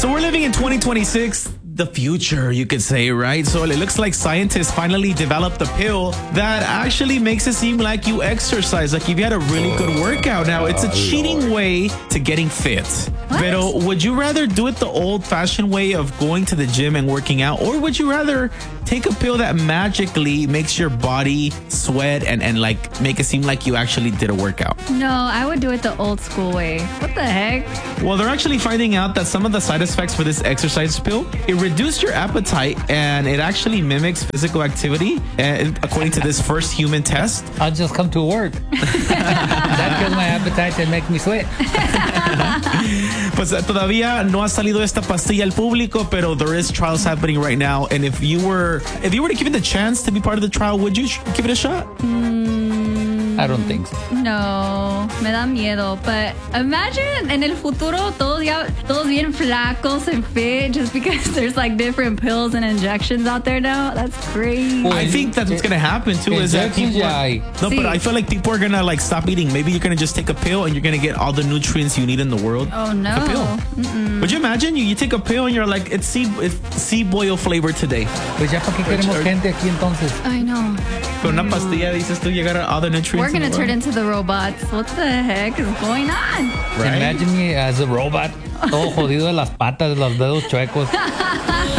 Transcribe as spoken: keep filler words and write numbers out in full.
So we're living in twenty twenty-six, the future, you could say, right? So it looks like scientists finally developed a pill that actually makes it seem like you exercise, like if you had a really good workout. Now, it's a cheating way to getting fit. What? Pero would you rather do it the old-fashioned way of going to the gym and working out, or would you rather take a pill that magically makes your body sweat and, and like make it seem like you actually did a workout? No, I would do it the old school way. What the heck? Well, they're actually finding out that some of the side effects for this exercise pill, it reduced your appetite and it actually mimics physical activity, and according to this first human test. I'll just come to work. That kills my appetite and makes me sweat. Pues todavía no ha salido esta pastilla al público, pero there is trials happening right now. And if you were, if you were to give it the chance to be part of the trial, would you sh- give it a shot? I don't think so. No, me da miedo. But imagine en el futuro todos, ya, todos bien flacos and fit just because there's like different pills and injections out there now. That's crazy. Well, I think that's what's gonna happen too. Is that people? Are, no, Sí. but I feel like people are gonna like stop eating. Maybe you're gonna just take a pill and you're gonna get all the nutrients you need in the world. Oh no! The pill. Mm-mm. Would you imagine you, you take a pill and you're like, it's seed, it's seed boil flavor today. Pues ya para qué queremos gente aquí entonces. I know. Con una pastilla dices tú llegar a all the nutrients. We're gonna in the turn world. into the robots. What the heck is going on? Right? Imagine me as a robot, todo jodido de las patas, los dedos chuecos.